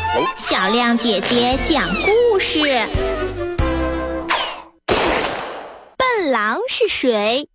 小亮姐姐讲故事。笨狼是谁？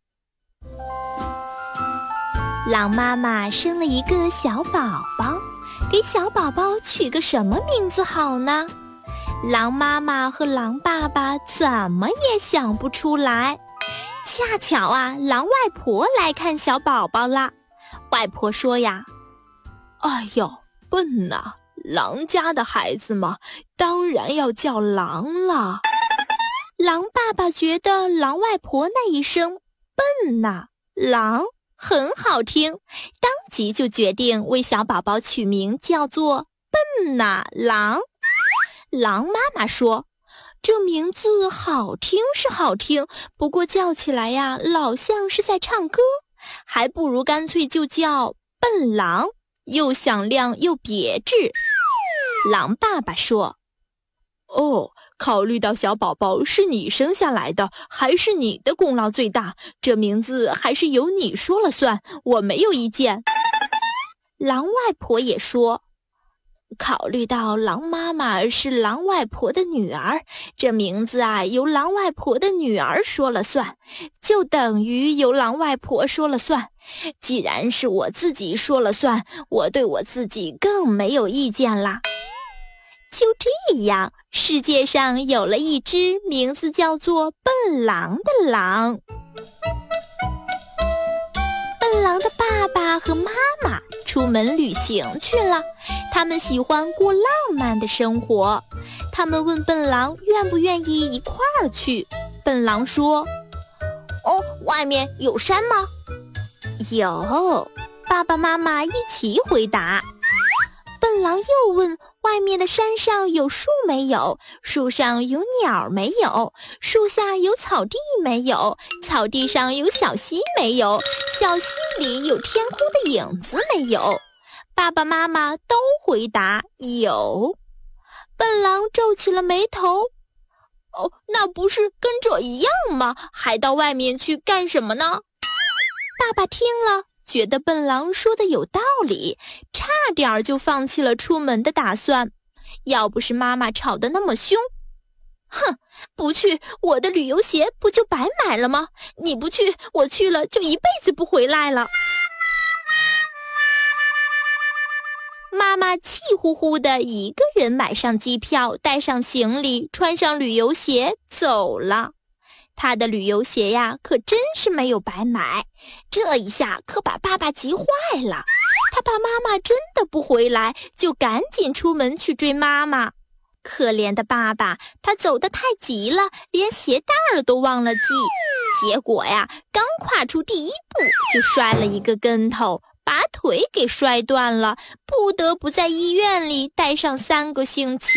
狼妈妈生了一个小宝宝，给小宝宝取个什么名字好呢？狼妈妈和狼爸爸怎么也想不出来。恰巧啊，狼外婆来看小宝宝了。外婆说呀：“ 哎呦，笨呐，狼家的孩子嘛，当然要叫狼了。” 狼爸爸觉得狼外婆那一声笨呐，狼很好听，当即就决定为小宝宝取名叫做笨呐狼。狼妈妈说：“这名字好听是好听，不过叫起来呀，老像是在唱歌，还不如干脆就叫笨狼，又响亮又别致。”狼爸爸说：“ 哦，考虑到小宝宝是你生下来的，还是你的功劳最大，这名字还是由你说了算，我没有意见。” 狼外婆也说：“考虑到狼妈妈是狼外婆的女儿，这名字啊由狼外婆的女儿说了算，就等于由狼外婆说了算。既然是我自己说了算，我对我自己更没有意见啦。”就这样，世界上有了一只名字叫做笨狼的狼。笨狼的爸爸和妈妈出门旅行去了，他们喜欢过浪漫的生活。他们问笨狼愿不愿意一块儿去。笨狼说：“哦，外面有山吗？”“有。”爸爸妈妈一起回答。笨狼又问：“外面的山上有树没有？树上有鸟没有？树下有草地没有？草地上有小溪没有？小溪里有天空的影子没有？”爸爸妈妈都回答有。笨狼皱起了眉头：“哦，那不是跟这一样吗？还到外面去干什么呢？”爸爸听了，觉得笨狼说的有道理，差点就放弃了出门的打算。要不是妈妈吵得那么凶，哼，不去，我的旅游鞋不就白买了吗？你不去，我去了就一辈子不回来了。妈妈气呼呼地一个人买上机票，带上行李，穿上旅游鞋走了。她的旅游鞋呀，可真是没有白买，这一下可把爸爸急坏了。他怕妈妈真的不回来，就赶紧出门去追妈妈。可怜的爸爸，他走得太急了，连鞋带儿都忘了系。结果呀，刚跨出第一步，就摔了一个跟头，把腿给摔断了，不得不在医院里待上3个星期。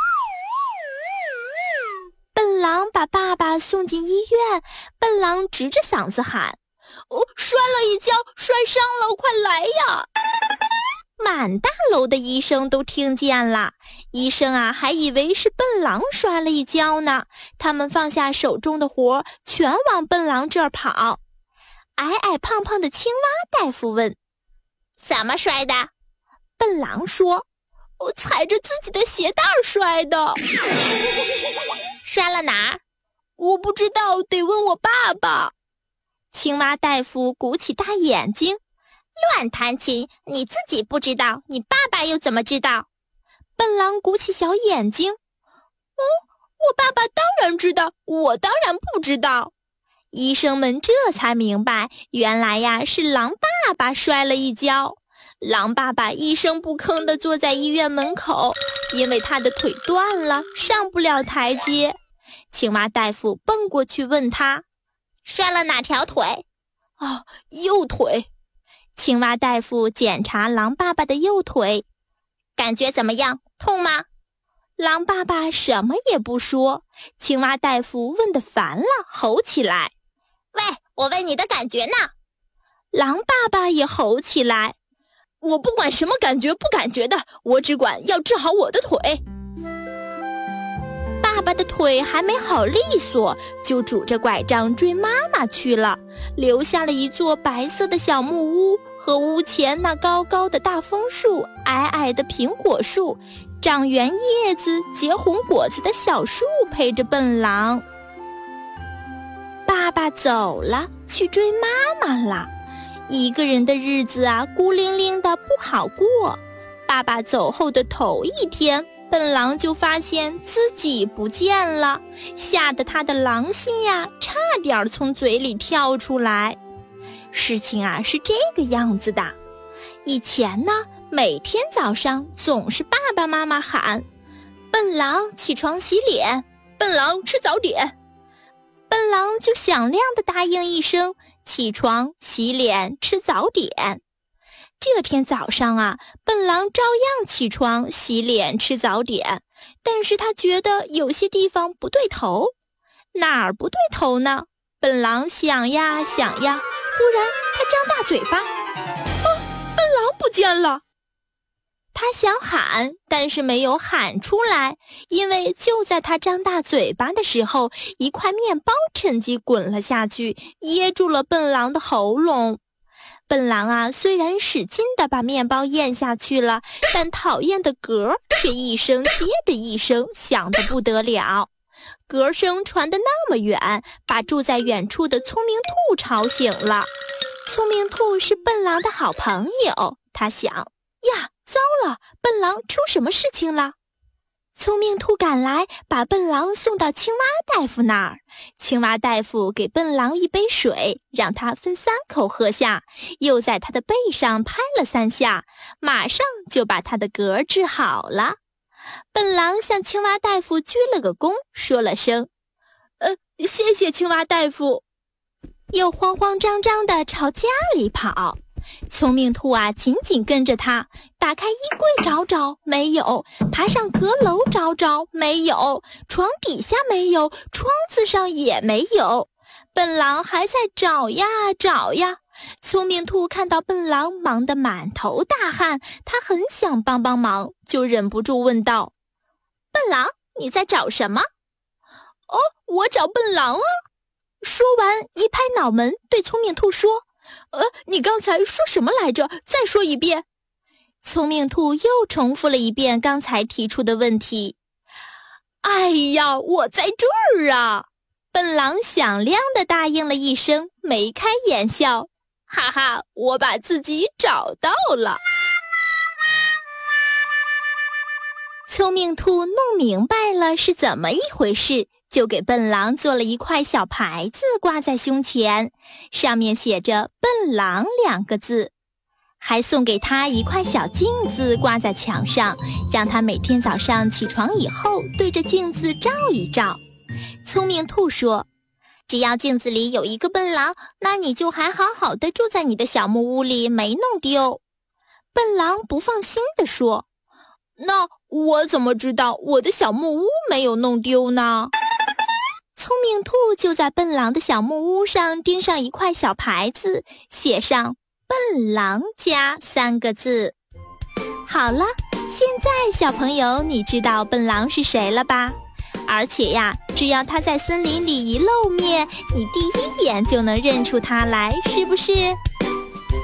笨狼把爸爸送进医院，笨狼直着嗓子喊：“哦，摔了一跤，摔伤了，快来呀！”满大楼的医生都听见了，医生啊还以为是笨狼摔了一跤呢，他们放下手中的活，全往笨狼这儿跑。矮矮胖胖的青蛙大夫问：“怎么摔的？”笨狼说：“我踩着自己的鞋带摔的。”“摔了哪儿？”“我不知道，得问我爸爸。”青蛙大夫鼓起大眼睛：“乱弹琴，你自己不知道，你爸爸又怎么知道？”笨狼鼓起小眼睛：“哦，我爸爸当然知道，我当然不知道。”医生们这才明白，原来呀是狼爸爸摔了一跤。狼爸爸一声不吭地坐在医院门口，因为他的腿断了，上不了台阶。青蛙大夫蹦过去问他：“摔了哪条腿？”“哦，右腿。”青蛙大夫检查狼爸爸的右腿：“感觉怎么样？痛吗？”狼爸爸什么也不说。青蛙大夫问得烦了，吼起来：“喂，我问你的感觉呢？”狼爸爸也吼起来：“我不管什么感觉不感觉的，我只管要治好我的腿。”爸爸的腿还没好利索，就拄着拐杖追妈妈去了，留下了一座白色的小木屋和屋前那高高的大枫树、矮矮的苹果树、长圆叶子、结红果子的小树陪着笨狼。爸爸走了，去追妈妈了。一个人的日子啊，孤零零的不好过。爸爸走后的头一天，笨狼就发现自己不见了，吓得他的狼心呀，差点从嘴里跳出来。事情啊是这个样子的，以前呢，每天早上总是爸爸妈妈喊：笨狼起床洗脸，笨狼吃早点。笨狼就响亮地答应一声，起床洗脸吃早点。这天早上啊，笨狼照样起床洗脸吃早点，但是他觉得有些地方不对头。哪儿不对头呢？笨狼想呀想呀，忽然他张大嘴巴，笨狼不见了。他想喊，但是没有喊出来，因为就在他张大嘴巴的时候，一块面包趁机滚了下去，噎住了笨狼的喉咙。笨狼啊，虽然使劲地把面包咽下去了，但讨厌的嗝却一声接着一声响得不得了。嗝声传得那么远，把住在远处的聪明兔吵醒了。聪明兔是笨狼的好朋友，他想呀，糟了，笨狼出什么事情了？聪明兔赶来，把笨狼送到青蛙大夫那儿。青蛙大夫给笨狼一杯水，让他分3口喝下，又在他的背上拍了3下，马上就把他的嗝治好了。笨狼向青蛙大夫鞠了个躬，说了声谢谢青蛙大夫，又慌慌张张地朝家里跑。聪明兔啊，紧紧跟着他，打开衣柜找找，没有；爬上阁楼找找，没有；床底下没有，窗子上也没有。笨狼还在找呀找呀。聪明兔看到笨狼忙得满头大汗，他很想帮帮忙，就忍不住问道：笨狼，你在找什么？我找笨狼啊。说完一拍脑门，对聪明兔说：你刚才说什么来着？再说一遍。聪明兔又重复了一遍刚才提出的问题。哎呀，我在这儿啊！笨狼响亮地答应了一声，眉开眼笑，哈哈，我把自己找到了。聪明兔弄明白了是怎么一回事，就给笨狼做了一块小牌子挂在胸前，上面写着笨狼2个字，还送给他一块小镜子挂在墙上，让他每天早上起床以后对着镜子照一照。聪明兔说，只要镜子里有一个笨狼，那你就还好好的住在你的小木屋里，没弄丢。笨狼不放心地说，那我怎么知道我的小木屋没有弄丢呢？聪明兔就在笨狼的小木屋上钉上一块小牌子，写上笨狼家3个字。好了，现在小朋友你知道笨狼是谁了吧？而且呀，只要他在森林里一露面，你第一眼就能认出他来，是不是？